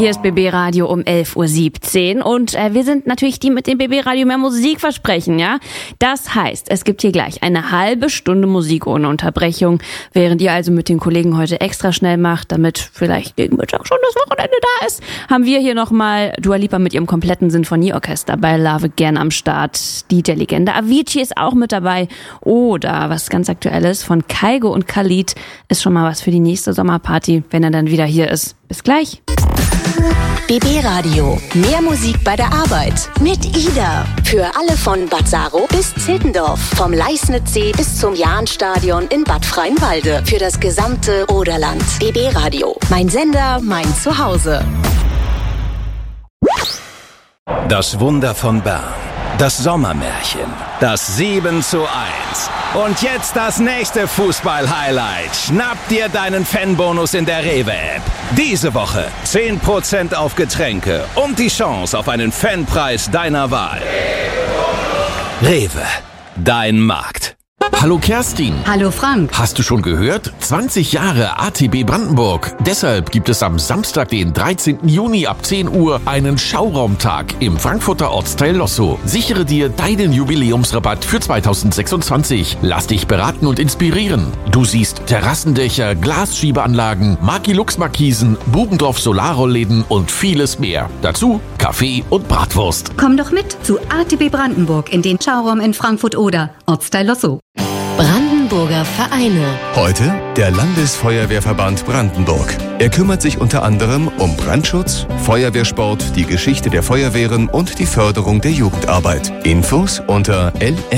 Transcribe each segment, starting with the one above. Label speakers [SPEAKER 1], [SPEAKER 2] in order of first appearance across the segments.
[SPEAKER 1] Hier ist BB Radio um 11.17 Uhr und wir sind natürlich die mit dem BB Radio mehr Musik versprechen, ja? Das heißt, es gibt hier gleich eine halbe Stunde Musik ohne Unterbrechung, während ihr also mit den Kollegen heute extra schnell macht, damit vielleicht gegen Mittag schon das Wochenende da ist, haben wir hier nochmal Dua Lipa mit ihrem kompletten Sinfonieorchester bei Love Again am Start. Die der Legende Avicii ist auch mit dabei. Oder was ganz Aktuelles von Kygo und Khalid ist schon mal was für die nächste Sommerparty, wenn er dann wieder hier ist. Bis gleich.
[SPEAKER 2] BB Radio. Mehr Musik bei der Arbeit. Mit Ida. Für alle von Bad Saro bis Zittendorf. Vom Leisnitzsee bis zum Jahnstadion in Bad Freienwalde. Für das gesamte Oderland. BB Radio. Mein Sender, mein Zuhause.
[SPEAKER 3] Das Wunder von Bern. Das Sommermärchen. Das 7:1. Und jetzt das nächste Fußball-Highlight. Schnapp dir deinen Fanbonus in der Rewe-App. Diese Woche 10% auf Getränke und die Chance auf einen Fanpreis deiner Wahl. Rewe, dein Markt.
[SPEAKER 4] Hallo Kerstin.
[SPEAKER 5] Hallo Frank.
[SPEAKER 4] Hast du schon gehört? 20 Jahre ATB Brandenburg. Deshalb gibt es am Samstag, den 13. Juni ab 10 Uhr einen Schauraumtag im Frankfurter Ortsteil Lossow. Sichere dir deinen Jubiläumsrabatt für 2026. Lass dich beraten und inspirieren. Du siehst Terrassendächer, Glasschiebeanlagen, Makilux-Markisen, Bubendorf Solarrollläden und vieles mehr. Dazu Kaffee und Bratwurst.
[SPEAKER 5] Komm doch mit zu ATB Brandenburg in den Schauraum in Frankfurt-Oder, Ortsteil Lossow.
[SPEAKER 2] Brandenburger Vereine.
[SPEAKER 6] Heute der Landesfeuerwehrverband Brandenburg. Er kümmert sich unter anderem um Brandschutz, Feuerwehrsport, die Geschichte der Feuerwehren und die Förderung der Jugendarbeit. Infos unter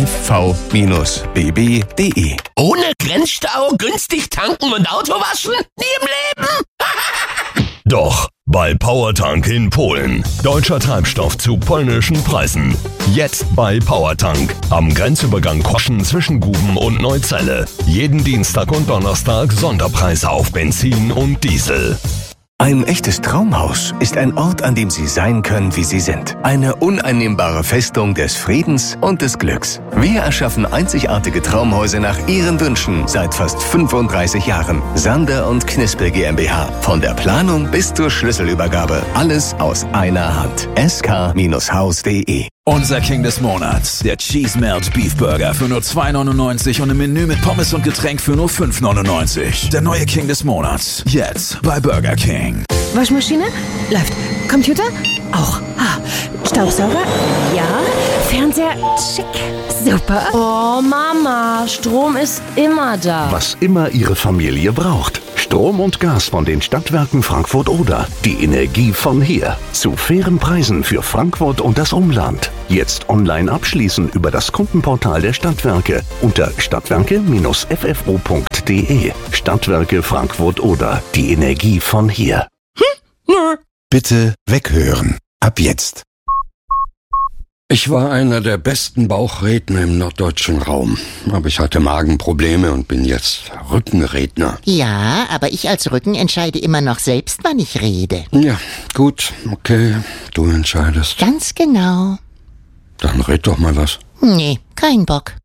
[SPEAKER 6] lfv-bb.de.
[SPEAKER 7] Ohne Grenzstau, günstig tanken und Auto waschen? Nie im Leben!
[SPEAKER 8] Doch, bei Powertank in Polen. Deutscher Treibstoff zu polnischen Preisen. Jetzt bei Powertank. Am Grenzübergang Koschen zwischen Guben und Neuzelle. Jeden Dienstag und Donnerstag Sonderpreise auf Benzin und Diesel.
[SPEAKER 6] Ein echtes Traumhaus ist ein Ort, an dem Sie sein können, wie Sie sind. Eine uneinnehmbare Festung des Friedens und des Glücks. Wir erschaffen einzigartige Traumhäuser nach Ihren Wünschen seit fast 35 Jahren. Sander und Knispel GmbH. Von der Planung bis zur Schlüsselübergabe. Alles aus einer Hand. sk-haus.de.
[SPEAKER 9] Unser King des Monats, der Cheese Melt Beef Burger für nur 2,99 und im Menü mit Pommes und Getränk für nur 5,99. Der neue King des Monats, jetzt bei Burger King.
[SPEAKER 10] Waschmaschine? Läuft. Computer? Auch. Staubsauger? Ja. Fernseher? Schick. Super.
[SPEAKER 11] Oh Mama, Strom ist immer da.
[SPEAKER 12] Was immer Ihre Familie braucht. Strom und Gas von den Stadtwerken Frankfurt-Oder. Die Energie von hier. Zu fairen Preisen für Frankfurt und das Umland. Jetzt online abschließen über das Kundenportal der Stadtwerke unter stadtwerke-ffo.de. Stadtwerke Frankfurt-Oder. Die Energie von hier.
[SPEAKER 13] Bitte weghören. Ab jetzt.
[SPEAKER 14] Ich war einer der besten Bauchredner im norddeutschen Raum. Aber ich hatte Magenprobleme und bin jetzt Rückenredner.
[SPEAKER 15] Ja, aber ich als Rücken entscheide immer noch selbst, wann ich rede.
[SPEAKER 14] Ja, gut, okay, du entscheidest.
[SPEAKER 15] Ganz genau.
[SPEAKER 14] Dann red doch mal was.
[SPEAKER 15] Nee, kein Bock.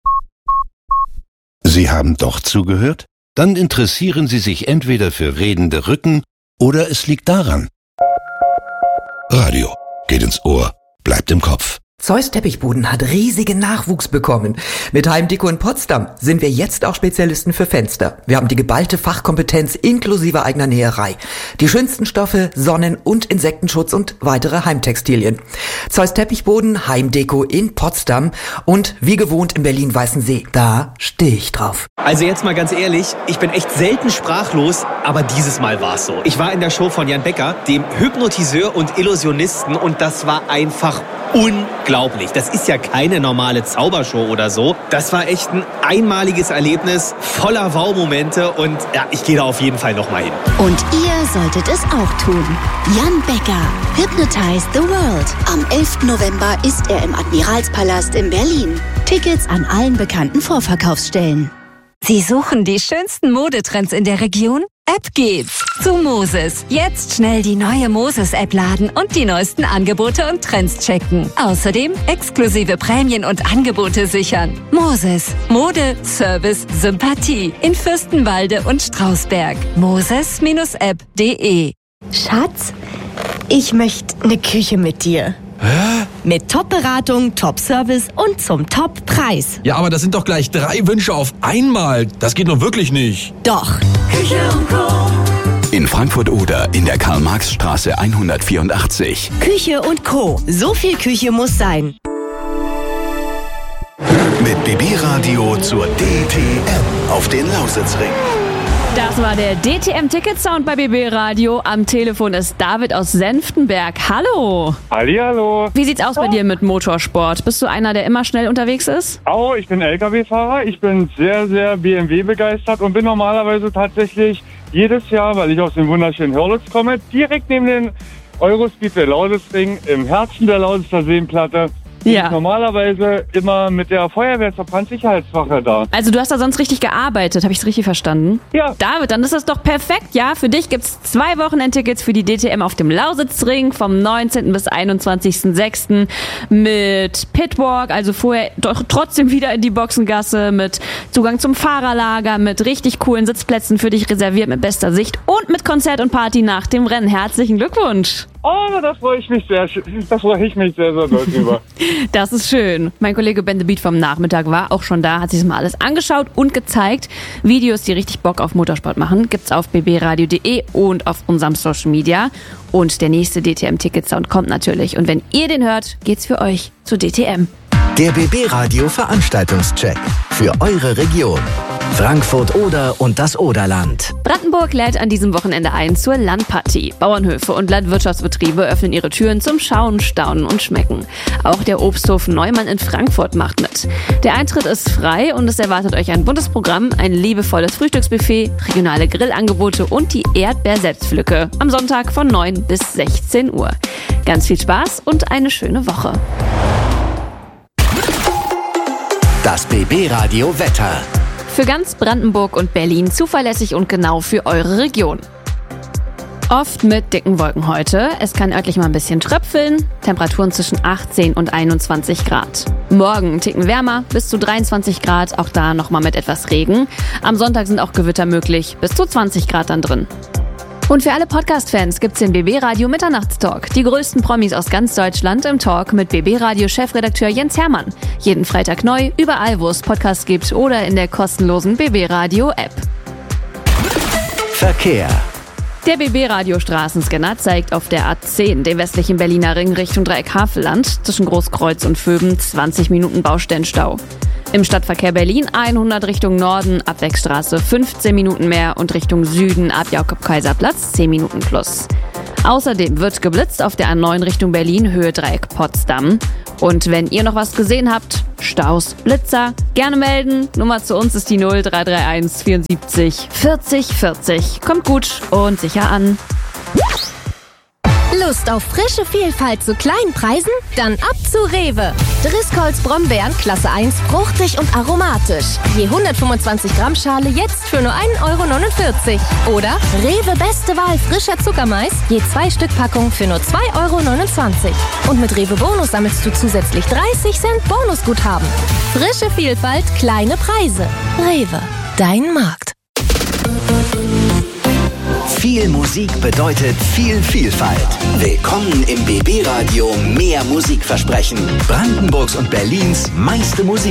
[SPEAKER 13] Sie haben doch zugehört? Dann interessieren Sie sich entweder für redende Rücken oder es liegt daran. Radio geht ins Ohr, bleibt im Kopf.
[SPEAKER 16] Zeus Teppichboden hat riesigen Nachwuchs bekommen. Mit Heimdeko in Potsdam sind wir jetzt auch Spezialisten für Fenster. Wir haben die geballte Fachkompetenz inklusive eigener Näherei. Die schönsten Stoffe, Sonnen- und Insektenschutz und weitere Heimtextilien. Zeus Teppichboden, Heimdeko in Potsdam und wie gewohnt in Berlin-Weißensee. Da stehe ich drauf.
[SPEAKER 17] Also jetzt mal ganz ehrlich, ich bin echt selten sprachlos, aber dieses Mal war's so. Ich war in der Show von Jan Becker, dem Hypnotiseur und Illusionisten, und das war einfach unglaublich. Das ist ja keine normale Zaubershow oder so. Das war echt ein einmaliges Erlebnis, voller Wow-Momente, und ja, ich gehe da auf jeden Fall nochmal hin.
[SPEAKER 2] Und ihr solltet es auch tun. Jan Becker, Hypnotize the World. Am 11. November ist er im Admiralspalast in Berlin. Tickets an allen bekannten Vorverkaufsstellen.
[SPEAKER 18] Sie suchen die schönsten Modetrends in der Region? Ab geht's zu Moses. Jetzt schnell die neue Moses-App laden und die neuesten Angebote und Trends checken. Außerdem exklusive Prämien und Angebote sichern. Moses. Mode, Service, Sympathie. In Fürstenwalde und Strausberg. Moses-App.de.
[SPEAKER 19] Schatz,
[SPEAKER 10] Ich möchte eine Küche mit dir.
[SPEAKER 9] Hä?
[SPEAKER 10] Mit Top-Beratung, Top-Service und zum Top-Preis.
[SPEAKER 9] Ja, aber das sind doch gleich 3 Wünsche auf einmal. Das geht doch wirklich nicht.
[SPEAKER 10] Doch.
[SPEAKER 2] Küche und Co.
[SPEAKER 19] In Frankfurt-Oder in der Karl-Marx-Straße 184.
[SPEAKER 10] Küche und Co. So viel Küche muss sein.
[SPEAKER 6] Mit BB Radio zur DTM auf den Lausitzring.
[SPEAKER 1] Das war der DTM-Ticket-Sound bei BB Radio. Am Telefon ist David aus Senftenberg. Hallo.
[SPEAKER 20] Hallihallo.
[SPEAKER 1] Wie sieht's aus bei dir mit Motorsport? Bist du einer, der immer schnell unterwegs ist?
[SPEAKER 20] Oh, ich bin LKW-Fahrer. Ich bin sehr, sehr BMW begeistert und bin normalerweise tatsächlich jedes Jahr, weil ich aus dem wunderschönen Hörlitz komme, direkt neben den Eurospeedway Lausitzring im Herzen der Lausitzer Seenplatte.
[SPEAKER 1] Ja.
[SPEAKER 20] Ich normalerweise immer mit der Feuerwehr zur Brandsicherheitswache da.
[SPEAKER 1] Also du hast da sonst richtig gearbeitet, habe ich es richtig verstanden?
[SPEAKER 20] Ja.
[SPEAKER 1] David, dann ist das doch perfekt, ja? Für dich gibt's 2 Wochenendtickets für die DTM auf dem Lausitzring vom 19. bis 21.06. mit Pitwalk, also vorher doch trotzdem wieder in die Boxengasse, mit Zugang zum Fahrerlager, mit richtig coolen Sitzplätzen für dich reserviert, mit bester Sicht und mit Konzert und Party nach dem Rennen. Herzlichen Glückwunsch!
[SPEAKER 20] Oh, da freue ich mich sehr, sehr doll drüber.
[SPEAKER 1] Das ist schön. Mein Kollege Ben the Beat vom Nachmittag war auch schon da, hat sich das mal alles angeschaut und gezeigt. Videos, die richtig Bock auf Motorsport machen, gibt's auf bbradio.de und auf unserem Social Media. Und der nächste DTM-Ticket-Sound kommt natürlich. Und wenn ihr den hört, geht's für euch zu DTM.
[SPEAKER 21] Der BB Radio Veranstaltungscheck für eure Region. Frankfurt Oder und das Oderland.
[SPEAKER 1] Brandenburg lädt an diesem Wochenende ein zur Landpartie. Bauernhöfe und Landwirtschaftsbetriebe öffnen ihre Türen zum Schauen, Staunen und Schmecken. Auch der Obsthof Neumann in Frankfurt macht mit. Der Eintritt ist frei und es erwartet euch ein buntes Programm, ein liebevolles Frühstücksbuffet, regionale Grillangebote und die Erdbeer-Selbstpflücke. Am Sonntag von 9 bis 16 Uhr. Ganz viel Spaß und eine schöne Woche.
[SPEAKER 21] Das BB Radio Wetter.
[SPEAKER 1] Für ganz Brandenburg und Berlin zuverlässig und genau für eure Region. Oft mit dicken Wolken heute. Es kann örtlich mal ein bisschen tröpfeln. Temperaturen zwischen 18 und 21 Grad. Morgen Ticken wärmer, bis zu 23 Grad. Auch da nochmal mit etwas Regen. Am Sonntag sind auch Gewitter möglich. Bis zu 20 Grad dann drin. Und für alle Podcast-Fans gibt's den BB Radio Mitternachtstalk. Die größten Promis aus ganz Deutschland im Talk mit BB Radio Chefredakteur Jens Hermann. Jeden Freitag neu, überall wo es Podcasts gibt oder in der kostenlosen BB Radio App.
[SPEAKER 21] Verkehr.
[SPEAKER 1] Der BB Radio Straßenscanner zeigt auf der A10 den westlichen Berliner Ring Richtung Dreieck Havelland zwischen Großkreuz und Vöben 20 Minuten Baustellenstau. Im Stadtverkehr Berlin 100 Richtung Norden, Abwegstraße 15 Minuten mehr und Richtung Süden ab Jakob-Kaiser-Platz 10 Minuten plus. Außerdem wird geblitzt auf der A9 Richtung Berlin, Höhe Dreieck Potsdam. Und wenn ihr noch was gesehen habt, Staus, Blitzer, gerne melden. Nummer zu uns ist die 0331 74 40 40. Kommt gut und sicher an.
[SPEAKER 22] Lust auf frische Vielfalt zu kleinen Preisen? Dann ab zu Rewe. Driscolls Brombeeren Klasse 1, fruchtig und aromatisch. Je 125 Gramm Schale jetzt für nur 1,49 €. Oder Rewe Beste Wahl frischer Zuckermais, je 2 Stück Packung für nur 2,29 €. Und mit Rewe Bonus sammelst du zusätzlich 30 Cent Bonusguthaben. Frische Vielfalt, kleine Preise. Rewe, dein Markt.
[SPEAKER 21] Viel Musik bedeutet viel Vielfalt. Willkommen im BB Radio Mehr Musikversprechen. Brandenburgs und Berlins meiste Musik.